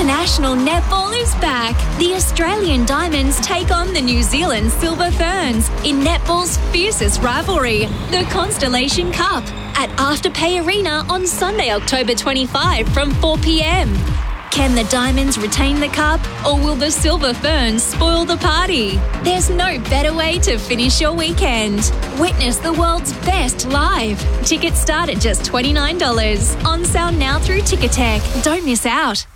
International netball is back. The Australian Diamonds take on the New Zealand Silver Ferns in netball's fiercest rivalry, the Constellation Cup, at Afterpay Arena on Sunday, October 25 from 4 p.m. Can the Diamonds retain the cup, or will the Silver Ferns spoil the party? There's no better way to finish your weekend. Witness the world's best live. Tickets start at just $29. On sale now through Ticketek. Don't miss out.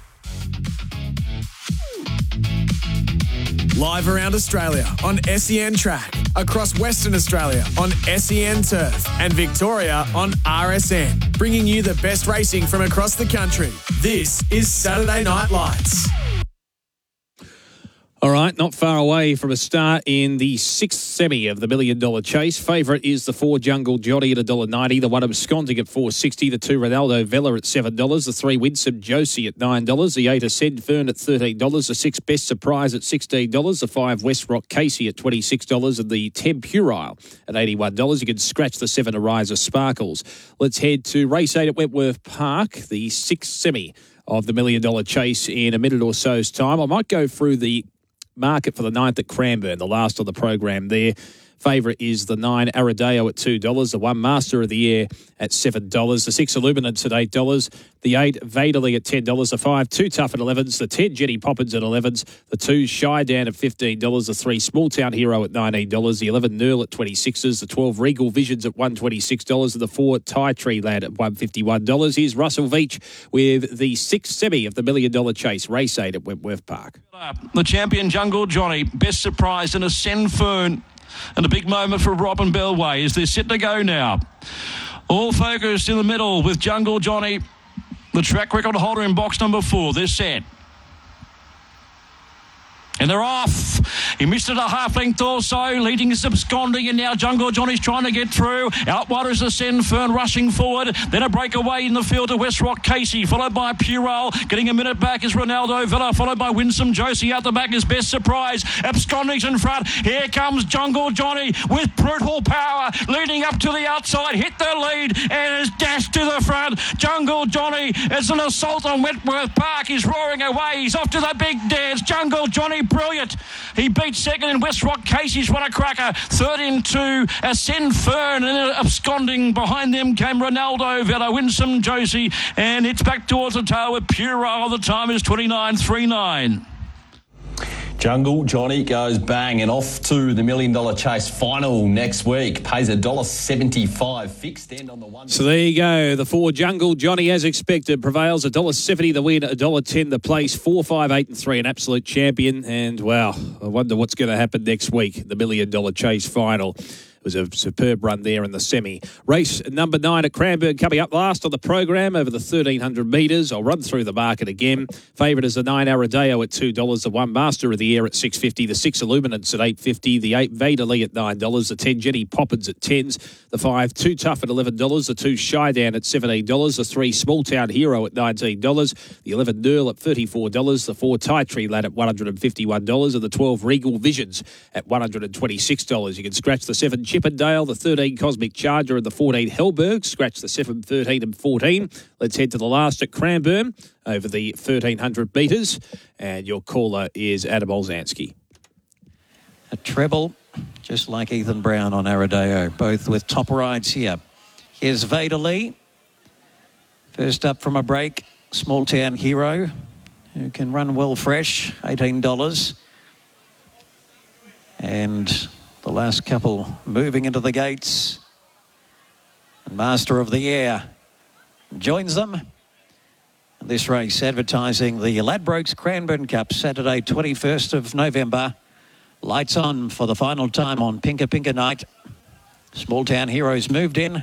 Live around Australia on SEN Track, across Western Australia on SEN Turf, and Victoria on RSN, bringing you the best racing from across the country. This is Saturday Night Lights. All right, not far away from a start in the sixth semi of the $1 Million Chase. Favourite is the 4 Jungle Johnny at $1.90, the 1 Absconding at $4.60, the 2 Ronaldo Vella at $7, the 3 Winsome Josie at $9, the 8 Ascend Fern at $13, the 6 Best Surprise at $16, the 5 West Rock Casey at $26, and the 10 Puerile at $81. You can scratch the 7 Ariza Sparkles. Let's head to race 8 at Wentworth Park, the sixth semi of the $1 Million Chase in a minute or so's time. I might go through the market for the 9th at Cranbourne, the last of the program there. Favourite is the 9 Aradeo at $2, the 1 Master of the Year at $7, the 6 Illuminance at $8, the 8 Vaderly at $10, the 5 Too Tough at $11s, the 10 Jenny Poppins at $11s, the 2 Shy Dan at $15, the 3 Small Town Hero at $19, the 11 Nerl at $26s, the 12 Regal Visions at $126, and the 4 Tie Tree Lad at $151. Here's Russell Veach with the sixth semi of the $1 Million Chase, race 8 at Wentworth Park. The champion Jungle Johnny, Best Surprise and Ascend Fern. And a big moment for Robin Bellway as they're set to go now. All focused in the middle with Jungle Johnny, the track record holder in box number 4. They're set. And they're off. He missed it a half length or so. Leading is Absconding, and now Jungle Johnny's trying to get through. Outwaters Ascend Fern rushing forward. Then a breakaway in the field to West Rock Casey, followed by Puerile. Getting a minute back is Ronaldo Villa, followed by Winsome Josie. Out the back is Best Surprise. Absconding's in front. Here comes Jungle Johnny with brutal power. Leading up to the outside. Hit the lead and is dashed to the front. Jungle Johnny is an assault on Wentworth Park. He's roaring away. He's off to the big dance. Jungle Johnny, brilliant. He beat second in West Rock Casey's what a cracker. Third into Ascend Fern, and Absconding. Behind them came Ronaldo Vella, Winsome Josie, and it's back towards the tail with Puerile. The time is 29.39. Jungle Johnny goes bang and off to the $1 Million Chase final next week. Pays $1.75 fixed end on the one. So there you go. The 4 Jungle Johnny, as expected, prevails. $1.70 the win, $1.10 the place. 4, 5, 8 and 3, an absolute champion. And wow, I wonder what's going to happen next week. The $1 Million Chase final. It was a superb run there in the semi. Race number 9 at Cranbourne coming up last on the program over the 1,300 metres. I'll run through the market again. Favourite is the 9 Aradeo at $2, the 1 Master of the Year at $6.50, the 6 Illuminance at $8.50, the 8 Vaderly at $9, the 10 Jenny Poppins at $10s, the 5 Too Tough at $11, the 2 Shy Dan at $17, the 3 Small Town Hero at $19, the 11 Nerl at $34, the 4 Tie Tree Lad at $151, and the 12 Regal Visions at $126. You can scratch the 7 Chippendale, the 13 Cosmic Charger, and the 14 Hellberg. Scratch the 7, 13 and 14. Let's head to the last at Cranbourne over the 1,300 metres. And your caller is Adam Olzanski. A treble, just like Ethan Brown on Aradeo, both with top rides here. Here's Vaderly. First up from a break, Small Town Hero, who can run well fresh, $18. And the last couple moving into the gates. And Master of the Air joins them. This race advertising the Ladbrokes Cranbourne Cup, Saturday 21st of November. Lights on for the final time on Pinka Night. Small Town Heroes moved in.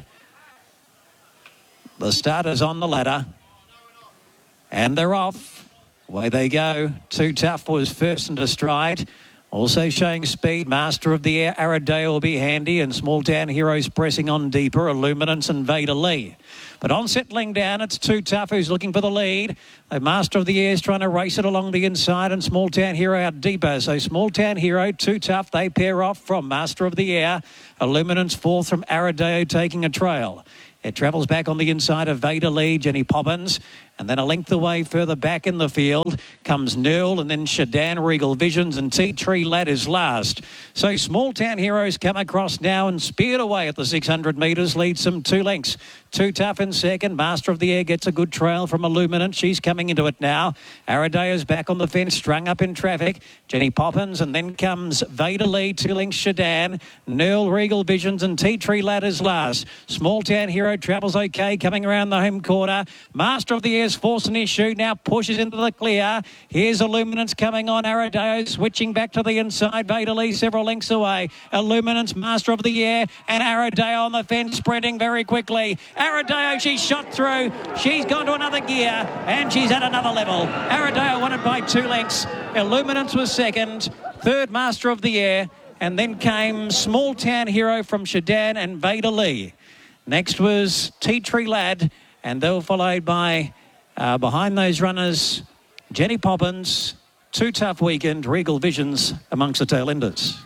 The starters on the ladder. And they're off. Away they go. Too Tough was first into stride. Also showing speed, Master of the Air, Aradale will be handy, and Small Town Heroes pressing on deeper, Illuminance and Vaderly. But on settling down, it's Too Tough who's looking for the lead. The Master of the Air is trying to race it along the inside, and Small Town Hero out deeper. So Small Town Hero, Too Tough, they pair off from Master of the Air. Illuminance fourth from Aradale taking a trail. It travels back on the inside of Vaderly, Jenny Poppins. And then a length away further back in the field comes Nurl, and then Shadan, Regal Visions, and Tea Tree Lad is last. So Small Town Heroes come across now and speared away at the 600 metres, leads them 2 lengths. Too Tough in second. Master of the Air gets a good trail from Illuminant. She's coming into it now. Aradea's back on the fence, strung up in traffic. Jenny Poppins, and then comes Vader Lee, 2 lengths Shadan. Nurl, Regal Visions, and Tea Tree Lad is last. Small Town Hero travels okay, coming around the home corner. Master of the Air's forcing his shoe, now pushes into the clear. Here's Illuminance coming on. Aradeo switching back to the inside. Vader Lee several lengths away. Illuminance, Master of the Air, and Aradeo on the fence, sprinting very quickly. Aradeo, she's shot through. She's gone to another gear, and she's at another level. Aradeo won it by 2 lengths. Illuminance was second. Third, Master of the Air, and then came Small Town Hero from Shadan and Vader Lee. Next was Tea Tree Lad, and they were followed by, behind those runners, Jenny Poppins, Too Tough Weekend, Regal Visions amongst the tail enders.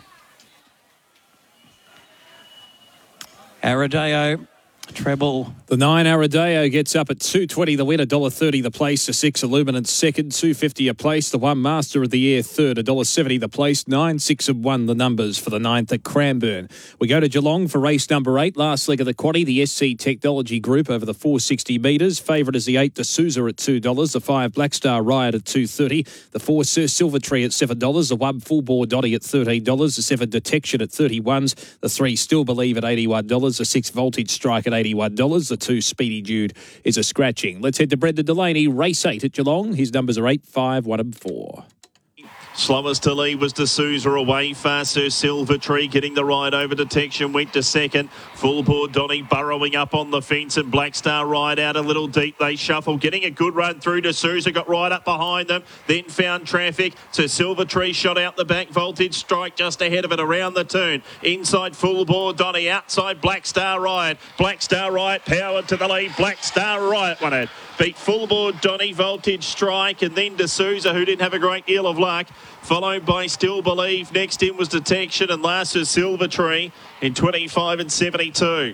Aradeo, treble. The 9 Aradeo gets up at $2.20 the win, $1.30 the place, the 6 Illuminant second, $2.50 a place, the 1 Master of the Air third, $1.70 the place, 9, 6 and 1 the numbers for the 9th at Cranbourne. We go to Geelong for race number 8, last leg of the quaddie, the SC Technology Group over the 460 metres. Favourite is the 8 D'Souza at $2, the 5 Black Star Riot at $2.30, the 4 Sir Silvertree at $7, the 1 Full Bore Dotty at $13, the 7 Detection at $31s, the 3 Still Believe at $81, the 6 Voltage Strike at $81, the 2 Speedy Jude is a scratching. Let's head to Brendan Delaney, race 8 at Geelong. His numbers are 8, 5, 1 and 4. Slowest to lead was D'Souza away fast. Sir Silvertree getting the ride over. Detection went to second. Full Board Donny burrowing up on the fence, and Black Star Ride out a little deep. They shuffle, getting a good run through. D'Souza got right up behind them, then found traffic. Sir Silvertree shot out the back. Voltage Strike just ahead of it around the turn. Inside Full Board Donny, outside Black Star Riot. Black Star Riot powered to the lead. Black Star Riot won it. Beat Full Board Donny, Voltage Strike, and then D'Souza, who didn't have a great deal of luck, followed by Still Believe. Next in was Detection, and last is Silvertree in 25 and 72.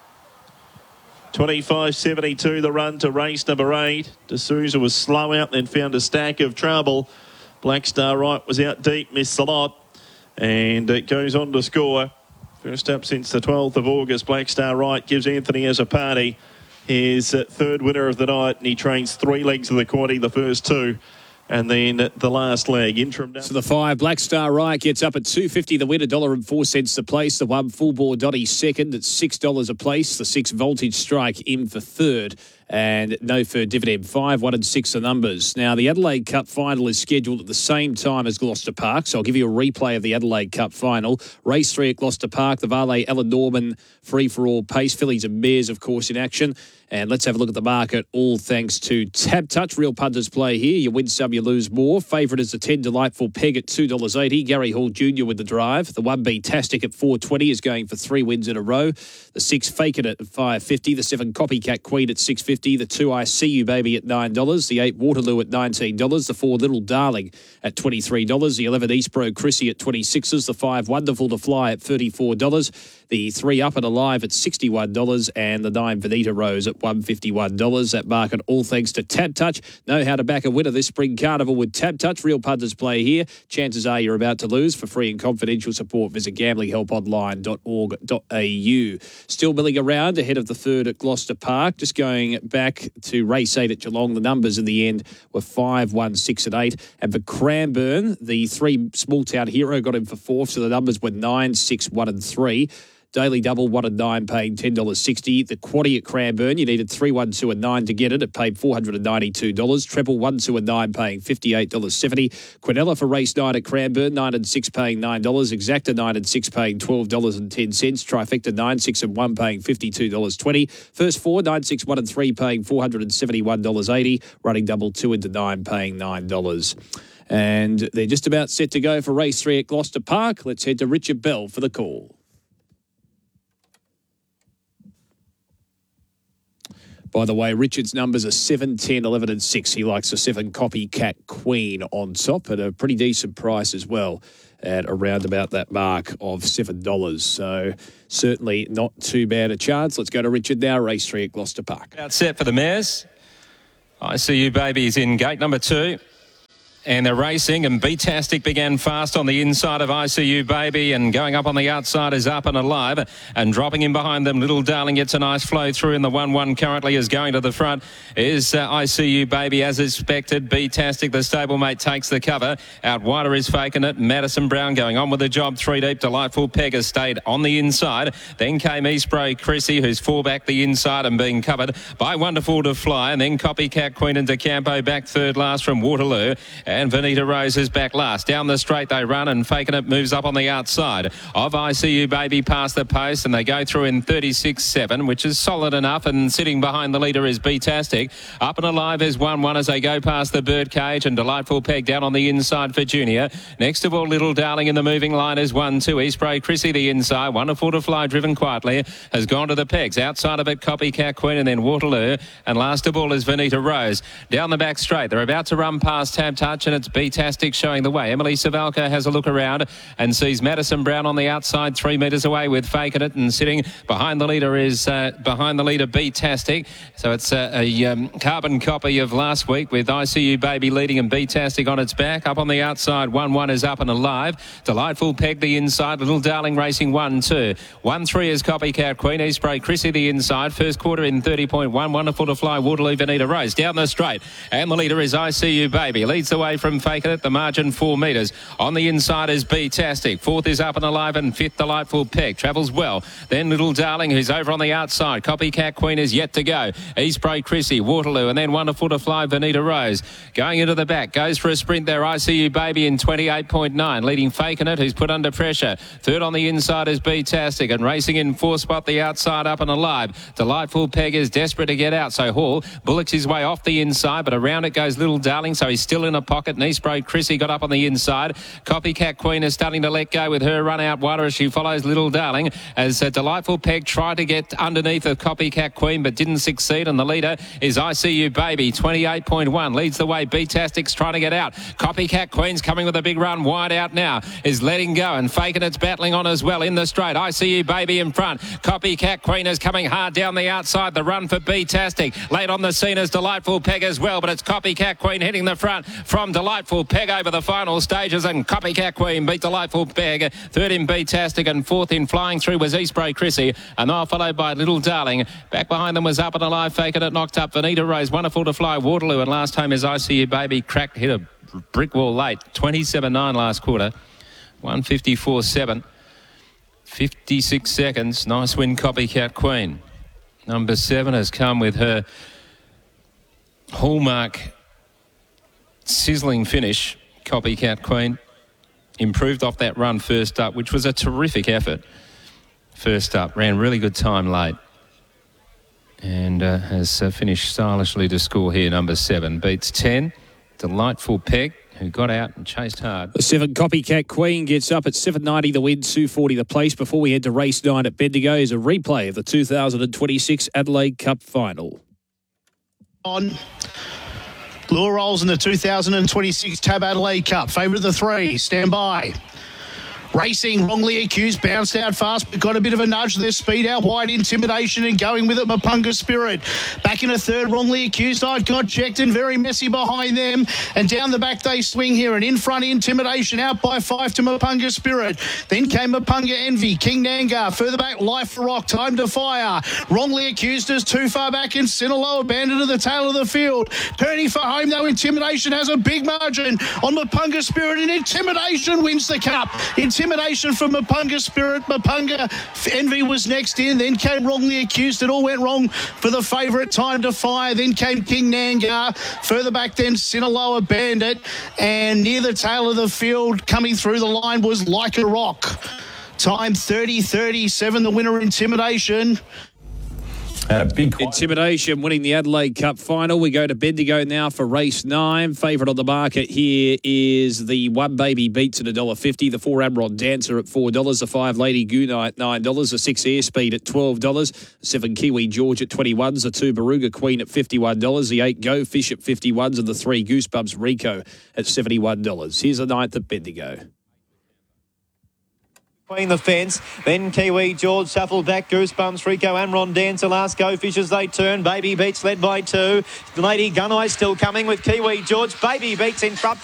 25.72 the run to race number 8. D'Souza was slow out, then found a stack of trouble. Black Star Right was out deep, missed the lot, and it goes on to score. First up since the 12th of August, Black Star Right gives Anthony as a party his third winner of the night, and he trains 3 legs of the quaddie, the first 2. And then the last leg, interim down. So the 5 Black Star Riot gets up at $2.50 the win, $1.04 the place. The 1 Full Bore Dotty second at $6 a place. The 6 Voltage Strike in for third. And no third dividend, 5, 1 and 6 are numbers. Now, the Adelaide Cup final is scheduled at the same time as Gloucester Park, so I'll give you a replay of the Adelaide Cup final. Race 3 at Gloucester Park, the Varley Ellen Norman free-for-all pace. Fillies and mares, of course, in action. And let's have a look at the market, all thanks to Tab Touch. Real punters play here. You win some, you lose more. Favourite is the 10 Delightful Peg at $2.80. Gary Hall Jr. with the drive. The 1B Tastic at $4.20 is going for 3 wins in a row. The 6 Fake It at $5.50. The 7 Copycat Queen at $6.50. The 2 I See You Baby at $9. The 8 Waterloo at $19. The 4 Little Darling at $23. The 11 East Pro Chrissy at $26. The 5 Wonderful to Fly at $34. The 3 Up and Alive at $61. And the 9 Venita Rose at $151. That market, all thanks to Tab Touch. Know how to back a winner this spring carnival with Tab Touch. Real punters play here. Chances are you're about to lose. For free and confidential support, visit gamblinghelponline.org.au. Still milling around ahead of the third at Gloucester Park. Just going back to race 8 at Geelong. The numbers in the end were 5, 1, 6 and 8. And for Cranbourne, the 3 Small Town Hero got him for 4th. So the numbers were 9, 6, 1 and 3. Daily double, 1 and 9, paying $10.60. The quaddie at Cranbourne, you needed 3, 1, 2 and 9 to get it. It paid $492. Treble 1, 2 and 9, paying $58.70. Quinella for race 9 at Cranbourne, 9 and 6, paying $9. Exacta 9 and 6, paying $12.10. Trifecta 9, 6 and 1, paying $52.20. First 4, 9, 6, 1 and 3, paying $471.80. Running double 2 into 9, paying $9. And they're just about set to go for race 3 at Gloucester Park. Let's head to Richard Bell for the call. By the way, Richard's numbers are 7, 10, 11 and 6. He likes the 7 Copycat Queen on top at a pretty decent price as well at around about that mark of $7. So certainly not too bad a chance. Let's go to Richard now, race 3 at Gloucester Park. Out set for the mares. I See You Babies in gate number 2. And they're racing, and Beatastic began fast on the inside of I See You Baby, and going up on the outside is Up and Alive, and dropping in behind them, Little Darling gets a nice flow through in the 1-1 currently is going to the front is I See You Baby as expected. Beatastic, the stablemate, takes the cover. Out wider is Faking It. Madison Brown going on with the job, 3 deep. Delightful Peg has stayed on the inside. Then came Eastbray Chrissy, who's 4 back the inside and being covered by Wonderful to Fly, and then Copycat Queen and DeCampo back third last from Waterloo. And Vanita Rose is back last. Down the straight they run, and Faking It moves up on the outside of I See You Baby past the post, and they go through in 36.7, which is solid enough. And sitting behind the leader is Beatastic. Up and Alive is 1-1 as they go past the Birdcage, and Delightful Peg down on the inside for Junior. Next of all, Little Darling in the moving line is 1-2. Eastbray Chrissy the inside. Wonderful to Fly, driven quietly, has gone to the pegs. Outside of it, Copycat Queen, and then Waterloo. And last of all is Vanita Rose. Down the back straight, they're about to run past Tab Touch, and it's Beatastic showing the way. Emily Savalka has a look around and sees Madison Brown on the outside, 3 metres away with Faking It, and sitting behind the leader is Beatastic. So it's a carbon copy of last week with I See You Baby leading and Beatastic on its back. Up on the outside, 1-1 is Up and Alive. Delightful Peg the inside. Little Darling racing 1-2. 1-3 is Copycat Queen. Eastbray Chrissy the inside. First quarter in 30.1. Wonderful to Fly, Waterloo, Vanita Rose. Down the straight. And the leader is I See You Baby. Leads the way from Faking It. The margin 4 metres. On the inside is Beatastic. Fourth is Up and Alive, and fifth Delightful Peg. Travels well. Then Little Darling, who's over on the outside. Copycat Queen is yet to go. Eastbray Chrissy, Waterloo, and then Wonderful to Fly, Vanita Rose. Going into the back. Goes for a sprint there. I See You Baby in 28.9. Leading Faking It, who's put under pressure. Third on the inside is Beatastic, and racing in 4th spot the outside, Up and Alive. Delightful Peg is desperate to get out, so Hall bullocks his way off the inside, but around it goes Little Darling, so he's still in a pocket. And Eastbray Chrissy got up on the inside. Copycat Queen is starting to let go with her run out wider as she follows Little Darling, as Delightful Peg tried to get underneath of Copycat Queen but didn't succeed, and the leader is I See You Baby, 28.1. Leads the way. Beatastic's trying to get out. Copycat Queen's coming with a big run wide out now, is letting go, and Faking It's battling on as well in the straight. I See You Baby in front. Copycat Queen is coming hard down the outside. The run for Beatastic. Late on the scene is Delightful Peg as well, but it's Copycat Queen hitting the front from Delightful Peg over the final stages, and Copycat Queen beat Delightful Peg. Third in Beatastic, and fourth in flying through was Eastbray Chrissy, and now followed by Little Darling. Back behind them was Up and Alive, Faking It, knocked up Vanita Rose, Wonderful to Fly, Waterloo, and last home is I See You Baby, cracked, hit a brick wall late. 27.9 last quarter, 154.7, 56 seconds. Nice win, Copycat Queen. Number 7 has come with her hallmark sizzling finish. Copycat Queen improved off that run first up, which was a terrific effort. First up, ran really good time late, and has finished stylishly to score here. Number 7 beats 10. Delightful Peg, who got out and chased hard. The 7 Copycat Queen gets up at $7.90 the win, $2.40 the place. Before we head to race 9 at Bendigo is a replay of the 2026 Adelaide Cup final. On lure rolls in the 2026 Tab Adelaide Cup. Favourite of the 3. Stand by. Racing, wrongly accused, bounced out fast, but got a bit of a nudge. Their speed out wide, Intimidation, and going with it, Mapunga Spirit. Back in a third, wrongly accused. I've got checked and very messy behind them. And down the back they swing here, and in front, Intimidation out by 5 to Mapunga Spirit. Then came Mapunga Envy, King Nangar. Further back, Life for Rock, Time to Fire. Wrongly accused is too far back, and Sinaloa banded to the tail of the field. Turning for home, though, Intimidation has a big margin on Mapunga Spirit, and Intimidation wins the cup. Intimidation from Mapunga Spirit. Mapunga Envy was next in. Then came Wrongly Accused. It all went wrong for the favourite, Time to Fire. Then came King Nangar. Further back then, Sinaloa Bandit. And near the tail of the field, coming through the line, was Like a Rock. Time 30-37. The winner, Intimidation. Intimidation winning the Adelaide Cup final. We go to Bendigo now for race 9. Favourite on the market here is the 1 Baby Beats at $1.50. The 4 Amrod Dancer at $4. The 5 Lady Goonite at $9. The 6 Airspeed at $12. The 7 Kiwi George at $21. The 2 Baruga Queen at $51. The 8 Go Fish at $51. And the 3 Goosebumps Rico at $71. Here's the 9th at Bendigo. Between the fence, then Kiwi George shuffled back, Goosebumps, Rico and Ron Dancer, last go fish as they turn. Baby Beats led by 2. Lady Guneye still coming with Kiwi George. Baby Beats in front.